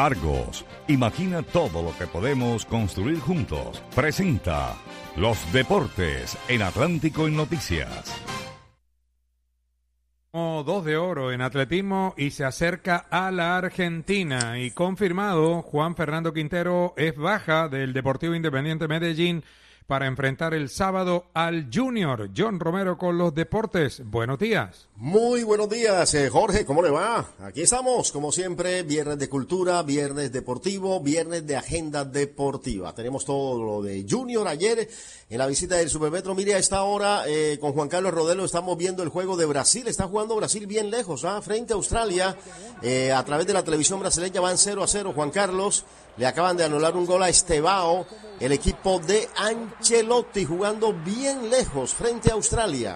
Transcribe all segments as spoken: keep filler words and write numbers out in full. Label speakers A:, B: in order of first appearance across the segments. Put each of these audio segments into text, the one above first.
A: Argos, imagina todo lo que podemos construir juntos. Presenta Los Deportes en Atlántico en Noticias.
B: Dos de oro en atletismo y se acerca a la Argentina. Y confirmado, Juan Fernando Quintero es baja del Deportivo Independiente Medellín para enfrentar el sábado al Junior. John Romero con los deportes. Buenos días.
C: Muy buenos días, eh, Jorge, ¿cómo le va? Aquí estamos, como siempre, viernes de cultura, viernes deportivo, viernes de agenda deportiva. Tenemos todo lo de Junior ayer en la visita del Supermetro. Mire, a esta hora, eh, con Juan Carlos Rodelo estamos viendo el juego de Brasil. Está jugando Brasil bien lejos, ¿ah? Frente a Australia. Eh, a través de la televisión brasileña van cero a cero, Juan Carlos. Le acaban de anular un gol a Estevao, el equipo de Ancelotti, jugando bien lejos frente a Australia.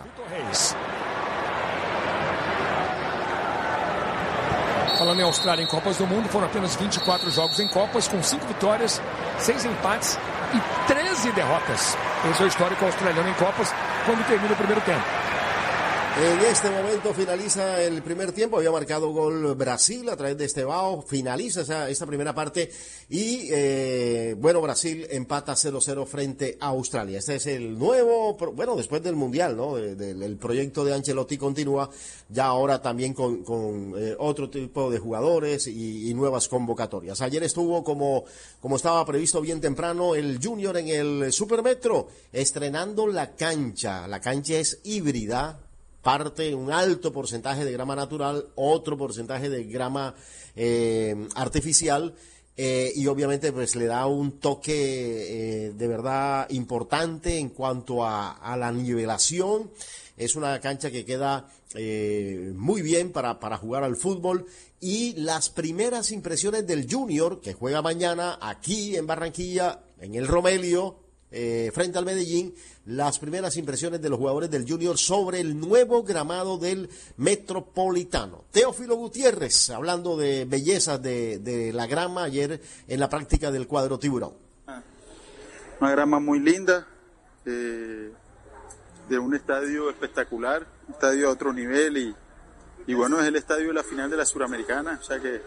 D: Falando em Austrália, em Copas do Mundo, foram apenas vinte e quatro jogos em Copas, com cinco vitórias, seis empates e treze derrotas. Esse é o histórico australiano em Copas, quando termina o primeiro tempo.
C: En este momento finaliza el primer tiempo, había marcado gol Brasil a través de Estevao, finaliza esa, esta primera parte y, eh, bueno, Brasil empata cero cero frente a Australia. Este es el nuevo, bueno, después del Mundial, ¿no? De, de, el proyecto de Ancelotti continúa ya ahora también con, con eh, otro tipo de jugadores y, y nuevas convocatorias. Ayer estuvo como, como estaba previsto bien temprano el Junior en el Supermetro, estrenando la cancha. La cancha es híbrida. Parte un alto porcentaje de grama natural, otro porcentaje de grama eh, artificial, eh, y obviamente pues le da un toque eh, de verdad importante en cuanto a, a la nivelación. Es una cancha que queda eh, muy bien para, para jugar al fútbol. Y las primeras impresiones del Junior, que juega mañana aquí en Barranquilla, en el Romelio, Eh, frente al Medellín, las primeras impresiones de los jugadores del Junior sobre el nuevo gramado del Metropolitano. Teófilo Gutiérrez, hablando de bellezas de, de la grama ayer en la práctica del cuadro tiburón.
E: Una grama muy linda, eh, de un estadio espectacular, un estadio a otro nivel y, y bueno, es el estadio de la final de la Suramericana, o sea que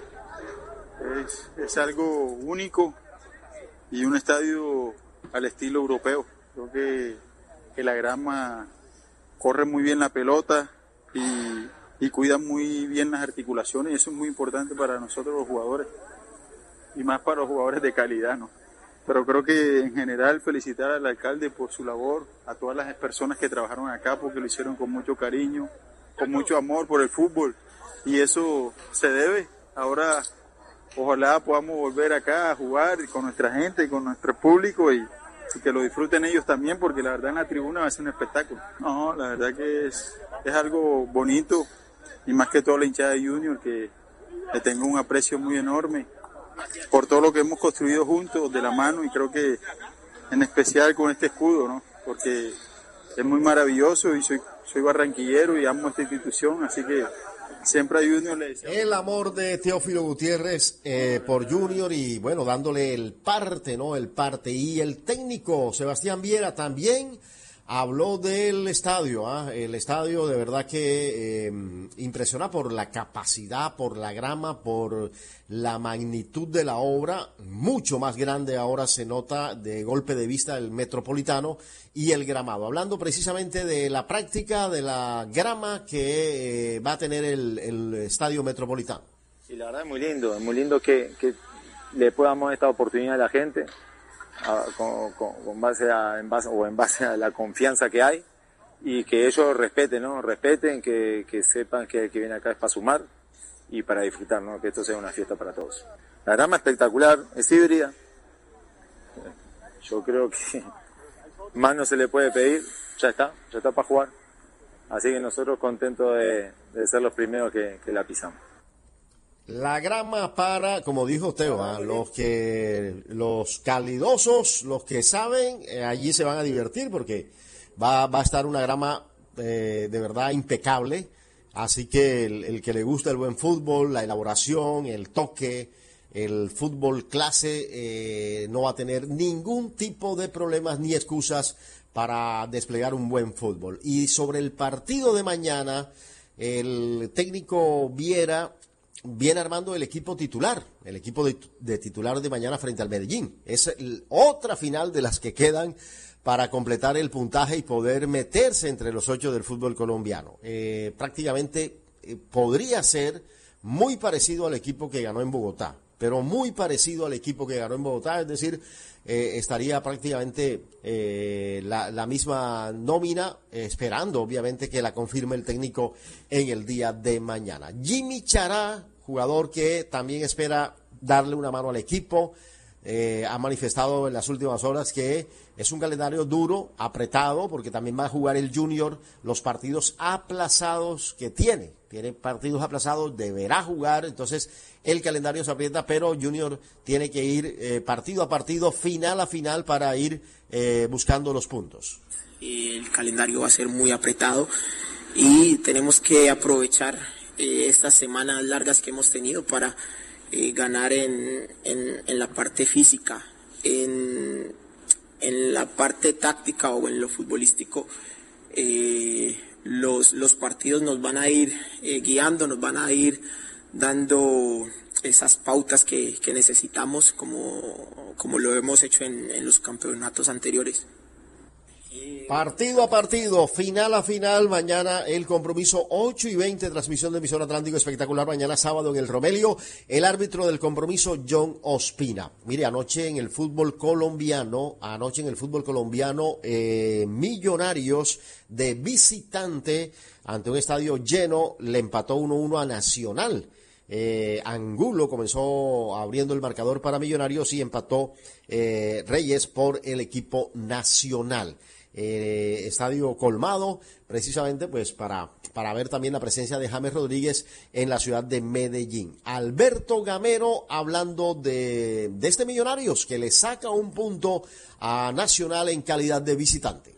E: es, es algo único y un estadio al estilo europeo. Creo que, que la grama corre muy bien la pelota y, y cuida muy bien las articulaciones, y eso es muy importante para nosotros los jugadores y más para los jugadores de calidad, ¿no? Pero creo que en general felicitar al alcalde por su labor, a todas las personas que trabajaron acá porque lo hicieron con mucho cariño, con mucho amor por el fútbol, y eso se debe. Ahora ojalá podamos volver acá a jugar con nuestra gente y con nuestro público y, y que lo disfruten ellos también, porque la verdad en la tribuna va a ser un espectáculo. No, la verdad que es, es algo bonito y más que todo la hinchada de Junior, que le tengo un aprecio muy enorme por todo lo que hemos construido juntos de la mano, y creo que en especial con este escudo, ¿no? Porque es muy maravilloso y soy, soy barranquillero y amo esta institución, así que siempre a Junior le decía.
C: El amor de Teófilo Gutiérrez eh, por Junior y bueno, dándole el parte, ¿no? El parte. Y el técnico Sebastián Viera también habló del estadio, ¿eh? El estadio de verdad que eh, impresiona por la capacidad, por la grama, por la magnitud de la obra, mucho más grande ahora se nota de golpe de vista el Metropolitano y el gramado. Hablando precisamente de la práctica de la grama que eh, va a tener el, el Estadio Metropolitano.
F: Y la verdad es muy lindo, es muy lindo que, que le podamos dar esta oportunidad a la gente. A, con, con, con base a, en base, o en base a la confianza que hay, y que ellos respeten, ¿no? Respeten, que, que sepan que el que viene acá es para sumar y para disfrutar, ¿no? Que esto sea una fiesta para todos. La grama espectacular, es híbrida. Yo creo que más no se le puede pedir, ya está, ya está para jugar. Así que nosotros contentos de, de ser los primeros que, que la pisamos.
C: La grama para, como dijo Teo, ¿eh? los que, los calidosos, los que saben, eh, allí se van a divertir porque va, va a estar una grama eh, de verdad impecable. Así que el, el que le gusta el buen fútbol, la elaboración, el toque, el fútbol clase, eh, no va a tener ningún tipo de problemas ni excusas para desplegar un buen fútbol. Y sobre el partido de mañana, el técnico Viera viene armando el equipo titular, el equipo de, de titular de mañana frente al Medellín. Es el, otra final de las que quedan para completar el puntaje y poder meterse entre los ocho del fútbol colombiano. Eh, prácticamente eh, podría ser muy parecido al equipo que ganó en Bogotá, pero muy parecido al equipo que ganó en Bogotá, es decir, eh, estaría prácticamente eh, la, la misma nómina, eh, esperando obviamente que la confirme el técnico en el día de mañana. Jimmy Chará, jugador que también espera darle una mano al equipo, eh, ha manifestado en las últimas horas que es un calendario duro, apretado, porque también va a jugar el Junior los partidos aplazados que tiene. Tiene partidos aplazados, deberá jugar, entonces el calendario se aprieta, pero Junior tiene que ir eh, partido a partido, final a final, para ir eh, buscando los puntos.
G: El calendario va a ser muy apretado y tenemos que aprovechar eh, estas semanas largas que hemos tenido para eh, ganar en, en, en la parte física, en, en la parte táctica o en lo futbolístico. Eh, los, los partidos nos van a ir eh, guiando, nos van a ir dando esas pautas que, que necesitamos, como, como lo hemos hecho en, en los campeonatos anteriores.
C: Partido a partido, final a final, mañana el compromiso ocho y veinte, transmisión de Emisor Atlántico espectacular, mañana sábado en el Romelio, el árbitro del compromiso John Ospina. Mire, anoche en el fútbol colombiano, anoche en el fútbol colombiano, eh, Millonarios de visitante ante un estadio lleno le empató uno a uno a Nacional. Eh, Angulo comenzó abriendo el marcador para Millonarios y empató eh, Reyes por el equipo nacional. Eh, estadio colmado, precisamente pues para, para ver también la presencia de James Rodríguez en la ciudad de Medellín. Alberto Gamero hablando de, de este Millonarios que le saca un punto a Nacional en calidad de visitante.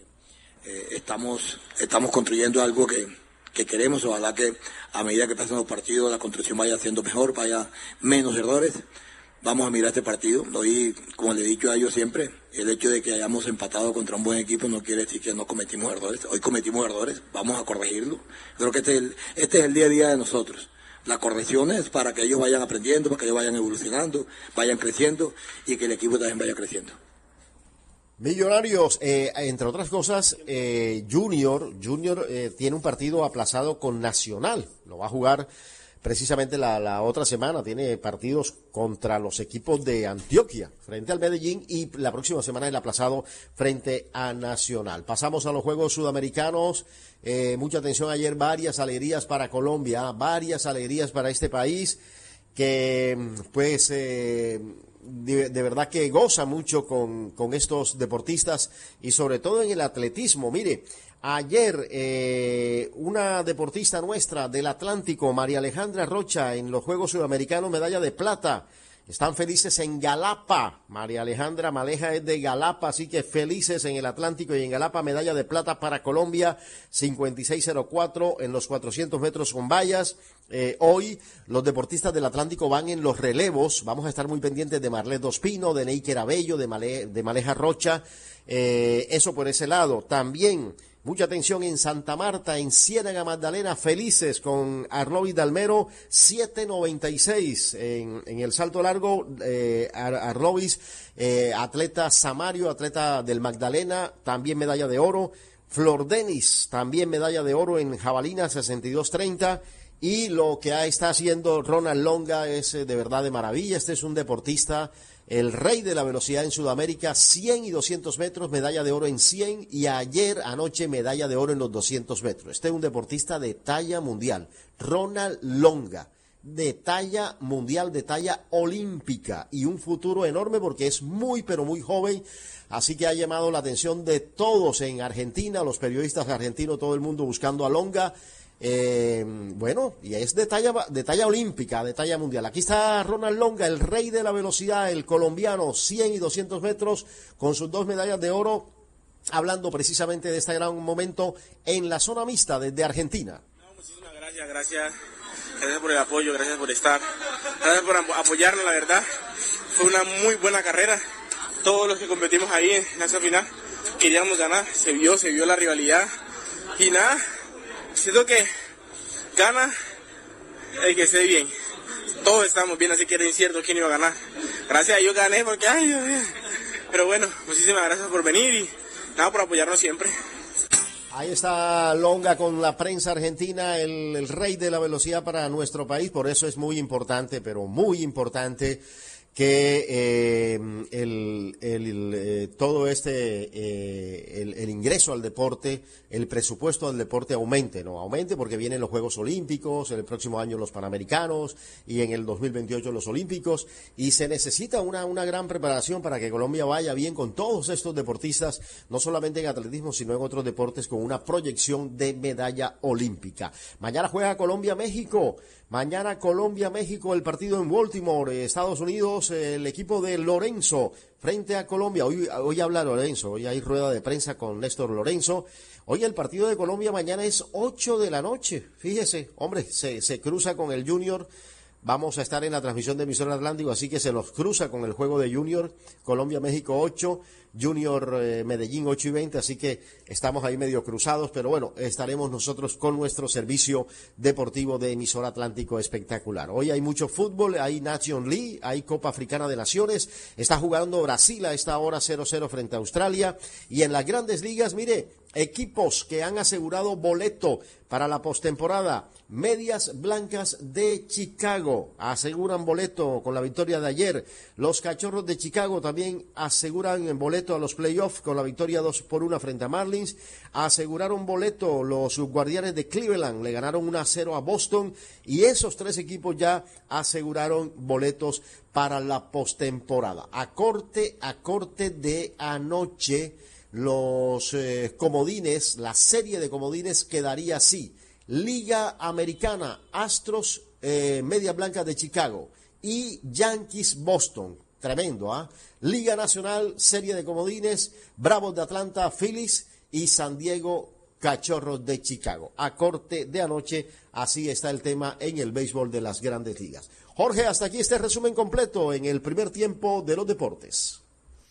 H: Eh, estamos, estamos construyendo algo que, que queremos, ojalá que a medida que pasen los partidos la construcción vaya siendo mejor, vaya menos errores. Vamos a mirar este partido. Hoy, como le he dicho a ellos siempre, el hecho de que hayamos empatado contra un buen equipo no quiere decir que no cometimos errores. Hoy cometimos errores, vamos a corregirlo. Creo que este es el, este es el día a día de nosotros. La corrección es para que ellos vayan aprendiendo, para que ellos vayan evolucionando, vayan creciendo y que el equipo también vaya creciendo.
C: Millonarios, eh, entre otras cosas, eh, Junior, Junior eh, tiene un partido aplazado con Nacional. Lo va a jugar precisamente la, la otra semana. Tiene partidos contra los equipos de Antioquia frente al Medellín y la próxima semana el aplazado frente a Nacional. Pasamos a los Juegos Sudamericanos. Eh, mucha atención ayer, varias alegrías para Colombia, varias alegrías para este país que pues eh, de, de verdad que goza mucho con, con estos deportistas y sobre todo en el atletismo. Mire, ayer, eh, una deportista nuestra del Atlántico, María Alejandra Rocha, en los Juegos Sudamericanos, medalla de plata. Están felices en Galapa. María Alejandra Maleja es de Galapa, así que felices en el Atlántico y en Galapa, medalla de plata para Colombia, cincuenta y seis cero cuatro en los cuatrocientos metros con vallas. Eh, hoy los deportistas del Atlántico van en los relevos. Vamos a estar muy pendientes de Marlet Ospino, de Neiker Abello, de, Male, de Maleja Rocha. Eh, eso por ese lado. También mucha atención en Santa Marta, en Ciénaga Magdalena, felices con Arlovis Dalmero, siete noventa y seis en, en el salto largo, eh, Ar Arlovis, eh, atleta Samario, atleta del Magdalena, también medalla de oro, Flor Denis, también medalla de oro en jabalina, sesenta y dos treinta, y lo que está haciendo Ronald Longa es de verdad de maravilla. Este es un deportista, el rey de la velocidad en Sudamérica, cien y doscientos metros, medalla de oro en cien, y ayer anoche medalla de oro en los doscientos metros. Este es un deportista de talla mundial, Ronald Longa, de talla mundial, de talla olímpica, y un futuro enorme porque es muy pero muy joven, así que ha llamado la atención de todos en Argentina, los periodistas argentinos, todo el mundo buscando a Longa. Eh, bueno, y es de talla, de talla olímpica, de talla mundial. Aquí está Ronald Longa, el rey de la velocidad, el colombiano, cien y doscientos metros, con sus dos medallas de oro, hablando precisamente de este gran momento en la zona mixta desde Argentina.
I: No, muchísimas gracias, gracias, gracias por el apoyo, gracias por estar, gracias por apoyarnos, la verdad, fue una muy buena carrera, todos los que competimos ahí en esa final queríamos ganar, se vio, se vio la rivalidad, y nada, siento que gana el que esté bien. todos estábamos bien, así que era incierto quién iba a ganar. Gracias a Dios gané porque, ay, Dios mío. Pero bueno, muchísimas gracias por venir y nada, por apoyarnos siempre.
C: Ahí está Longa con la prensa argentina, el, el rey de la velocidad para nuestro país, por eso es muy importante, pero muy importante que eh, el, el, el, eh, todo este, eh, el, el ingreso al deporte, el presupuesto al deporte aumente, ¿no? Aumente porque vienen los Juegos Olímpicos, el próximo año los Panamericanos y en el dos mil veintiocho los Olímpicos, y se necesita una, una gran preparación para que Colombia vaya bien con todos estos deportistas, no solamente en atletismo, sino en otros deportes con una proyección de medalla olímpica. Mañana juega Colombia-México. Mañana Colombia-México, el partido en Baltimore, Estados Unidos, el equipo de Lorenzo frente a Colombia. Hoy, hoy habla Lorenzo, hoy hay rueda de prensa con Néstor Lorenzo. Hoy el partido de Colombia mañana es ocho de la noche. Fíjese, hombre, se, se cruza con el Junior. Vamos a estar en la transmisión de Emisora Atlántico, así que se los cruza con el juego de Junior. Colombia-México ocho, Junior eh, Medellín ocho y veinte, así que estamos ahí medio cruzados, pero bueno, estaremos nosotros con nuestro servicio deportivo de Emisora Atlántico espectacular. Hoy hay mucho fútbol, hay Nation League, hay Copa Africana de Naciones, está jugando Brasil a esta hora cero cero frente a Australia, y en las grandes ligas, mire, equipos que han asegurado boleto para la postemporada. Medias Blancas de Chicago aseguran boleto con la victoria de ayer. Los Cachorros de Chicago también aseguran boleto a los playoffs con la victoria dos por uno frente a Marlins. Aseguraron boleto los Guardianes de Cleveland, le ganaron uno a cero a Boston, y esos tres equipos ya aseguraron boletos para la postemporada. A corte, a corte de anoche, los eh, comodines, la serie de comodines quedaría así: Liga Americana, Astros, eh, Medias Blancas de Chicago y Yankees Boston. Tremendo, ¿ah? ¿eh? Liga Nacional, serie de comodines, Bravos de Atlanta, Phillies y San Diego Cachorros de Chicago. A corte de anoche, así está el tema en el béisbol de las grandes ligas. Jorge, hasta aquí este resumen completo en el primer tiempo de los deportes.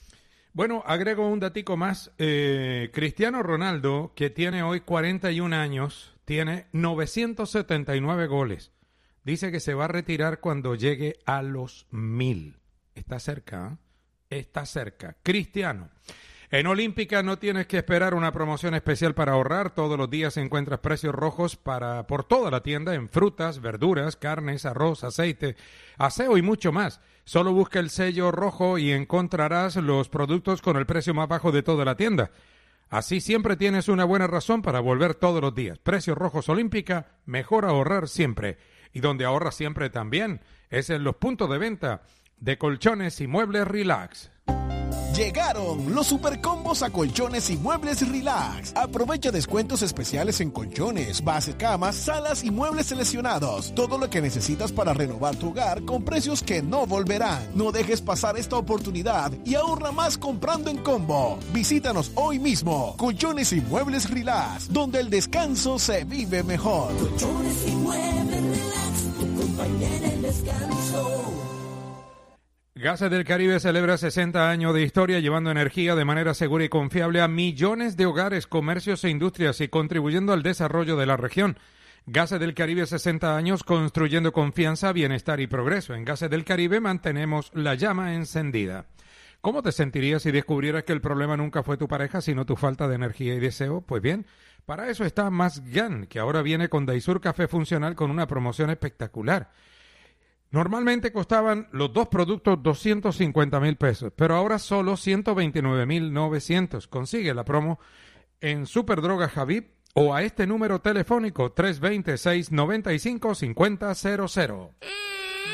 B: Bueno, agrego un datico más. Eh, Cristiano Ronaldo, que tiene hoy cuarenta y un años, tiene novecientos setenta y nueve goles. Dice que se va a retirar cuando llegue a los mil. Está cerca, ¿eh? Está cerca. Cristiano. En Olímpica no tienes que esperar una promoción especial para ahorrar. Todos los días encuentras precios rojos para por toda la tienda en frutas, verduras, carnes, arroz, aceite, aseo y mucho más. Solo busca el sello rojo y encontrarás los productos con el precio más bajo de toda la tienda. Así siempre tienes una buena razón para volver todos los días. Precios rojos Olímpica, mejor ahorrar siempre. Y donde ahorras siempre también es en los puntos de venta de colchones y muebles Relax.
J: Llegaron los supercombos a Colchones y Muebles Relax. Aprovecha descuentos especiales en colchones, bases, camas, salas y muebles seleccionados. Todo lo que necesitas para renovar tu hogar con precios que no volverán. No dejes pasar esta oportunidad y ahorra más comprando en combo. Visítanos hoy mismo. Colchones y Muebles Relax, donde el descanso se vive mejor.
K: Colchones y Muebles Relax, tu compañera en descanso.
B: Gases del Caribe celebra sesenta años de historia llevando energía de manera segura y confiable a millones de hogares, comercios e industrias y contribuyendo al desarrollo de la región. Gases del Caribe, sesenta años construyendo confianza, bienestar y progreso. En Gases del Caribe mantenemos la llama encendida. ¿Cómo te sentirías si descubrieras que el problema nunca fue tu pareja, sino tu falta de energía y deseo? Pues bien, para eso está Mazgan, que ahora viene con Daisur Café Funcional con una promoción espectacular. Normalmente costaban los dos productos doscientos cincuenta mil pesos, pero ahora solo ciento veintinueve mil novecientos. Consigue la promo en Superdroga Javib o a este número telefónico tres dos cero, seis nueve cinco, cinco cero cero.